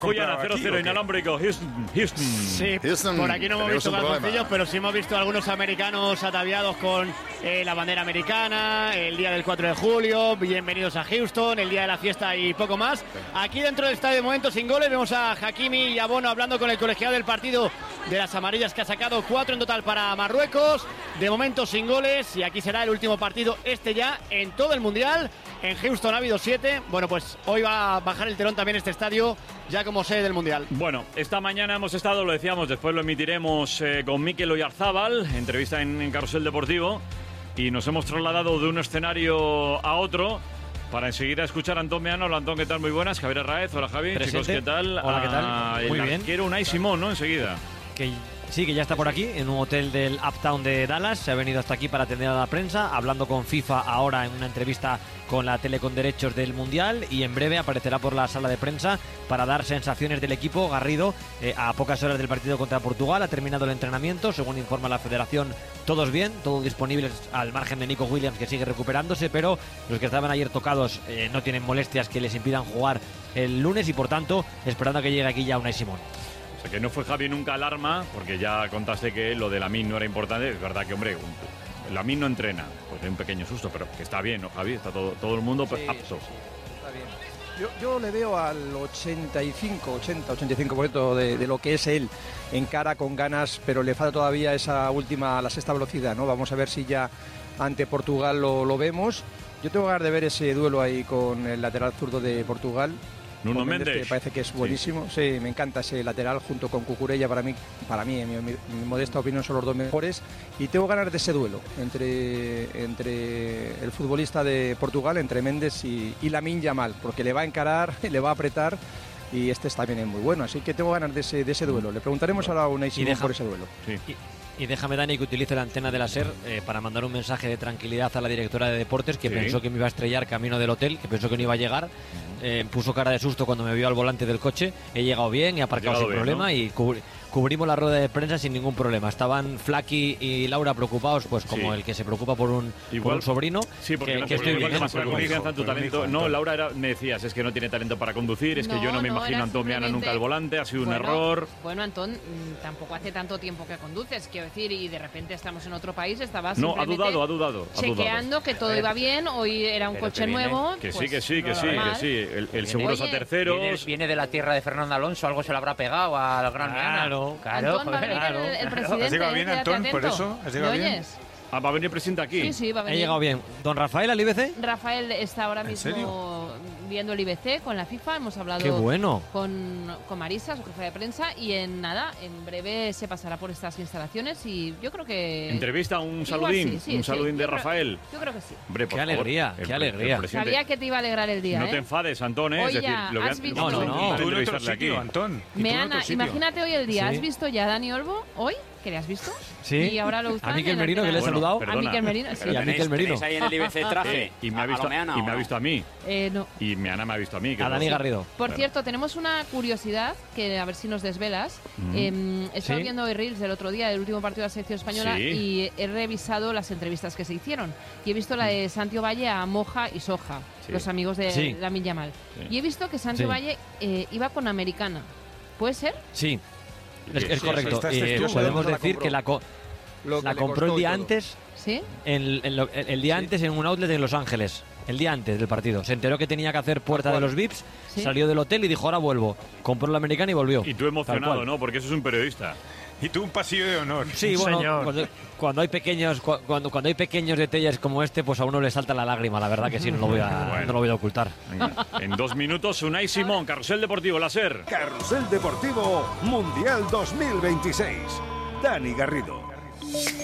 Guyana 0-0 inalámbrico, Houston. Sí, Houston, por aquí no hemos visto problema. calzoncillos, pero sí hemos visto algunos americanos ataviados con la bandera americana, el día del 4 de julio, bienvenidos a Houston, el día de la fiesta y poco más. Aquí dentro del estadio de momento sin goles, vemos a Hakimi y a Bono hablando con el colegiado del partido de las amarillas que ha sacado 4 en total para Marruecos, de momento sin goles, y aquí será el último partido ya en todo el Mundial. En Houston ha habido 7, bueno, pues hoy va a bajar el telón también este estadio ya como sede del Mundial. Bueno, esta mañana hemos estado, lo decíamos, después lo emitiremos con Mikel Oyarzábal, entrevista en Carrusel Deportivo, y nos hemos trasladado de un escenario a otro para enseguida escuchar a Antón Meana. Hola Antón, ¿qué tal? Muy buenas. Javier Arraez, hola Javi. Presente. Chicos, ¿qué tal? Hola, ¿qué tal? Muy bien. Quiero Unai Simón, ¿no? Enseguida. Sí, que ya está por aquí, en un hotel del Uptown de Dallas. Se ha venido hasta aquí para atender a la prensa, hablando con FIFA ahora en una entrevista con la tele con derechos del Mundial, y en breve aparecerá por la sala de prensa para dar sensaciones del equipo. Garrido, a pocas horas del partido contra Portugal, ha terminado el entrenamiento, según informa la Federación, todos bien, todos disponibles al margen de Nico Williams, que sigue recuperándose, pero los que estaban ayer tocados no tienen molestias que les impidan jugar el lunes, y por tanto esperando a que llegue aquí ya Unai Simón. O sea, que no fue Javi nunca alarma, porque ya contaste que lo de Lamine no era importante. Es verdad que, hombre, Lamine no entrena, pues hay un pequeño susto, pero que está bien, ¿no, Javi? Está todo el mundo apto. Sí, está bien. Yo le veo al 85% de lo que es él, en cara, con ganas, pero le falta todavía esa última, la sexta velocidad, ¿no? Vamos a ver si ya ante Portugal lo vemos. Yo tengo ganas de ver ese duelo ahí con el lateral zurdo de Portugal. Nuno Méndez, que parece que es buenísimo. Sí, me encanta ese lateral junto con Cucurella. Para mí, en mi modesta opinión, son los dos mejores. Y tengo ganas de ese duelo entre el futbolista de Portugal, entre Méndez y Lamine Yamal, porque le va a encarar, le va a apretar, y este también es muy bueno. Así que tengo ganas de ese duelo. Le preguntaremos ahora a Unai Simón por ese duelo. Sí. Y déjame, Dani, que utilice la antena de la SER para mandar un mensaje de tranquilidad a la directora de deportes, que pensó que me iba a estrellar camino del hotel, que pensó que no iba a llegar. Puso cara de susto cuando me vio al volante del coche. He llegado bien, he aparcado sin problema, ¿no? Y cubrimos la rueda de prensa sin ningún problema. Estaban Flaky y Laura preocupados, pues como el que se preocupa por un sobrino. Sí, porque que estoy bien. Confianza en tu talento. No, Laura me decías, es que no tiene talento para conducir, es que yo no me imagino a Antón Meana nunca al volante, ha sido un error. Bueno, Antón, tampoco hace tanto tiempo que conduces, quiero decir, y de repente estamos en otro país, estabas no, ha dudado. Chequeando que todo iba bien, hoy era un coche nuevo. Que sí. El seguro es a terceros. Viene de la tierra de Fernando Alonso, algo se le habrá pegado al gran Meana. Claro, Antón, va a venir el presidente. ¿Has llegado bien, Antón, por eso? ¿Has llegado bien? ¿Oyes? ¿Va a venir el presidente aquí? Sí, va a venir. He llegado bien. ¿Don Rafael al IBC? Rafael está ahora mismo viendo el IBC con la FIFA. Hemos hablado con Marisa, su jefa de prensa, y en breve se pasará por estas instalaciones, y yo creo que... ¿Entrevista? ¿Un saludín? ¿Un saludín de Rafael? Yo creo que sí. Hombre, qué alegría. Sabía que te iba a alegrar el día. No te enfades, Antón, Oye, es decir, ¿has visto? No. Tú en otro sitio, Antón. Meana, imagínate hoy el día. ¿Has visto ya a Dani Olmo hoy? ¿Que le has visto? Sí. Y ahora lo a Mikel Merino, que le he saludado. A Mikel Merino, sí. Y a Mikel Merino. ahí en el IBC traje. Y me ha visto a mí. No. Y Meana me ha visto a mí. A Dani Garrido. Por cierto, tenemos una curiosidad que a ver si nos desvelas. Estaba viendo hoy Reels el otro día, del último partido de la selección española, y he revisado las entrevistas que se hicieron. Y he visto la de Santi Valle a Moja y Soja, los amigos de Lamine Yamal. Y he visto que Santi Valle iba con Americana. ¿Puede ser? Sí. Es correcto. Podemos decir que la compró el día antes. ¿Sí? El día antes en un outlet en Los Ángeles. El día antes del partido. Se enteró que tenía que hacer puerta de los VIPs, salió del hotel y dijo, ahora vuelvo. Compró la americana y volvió. Y tú emocionado, ¿no? Porque eso es un periodista. Y tú un pasillo de honor. Sí, bueno, cuando hay pequeños detalles como este, pues a uno le salta la lágrima, la verdad que sí, no lo voy a ocultar. Venga. En 2 minutos, Unai Simón, Carrusel Deportivo, la SER. Carrusel Deportivo Mundial 2026. Dani Garrido.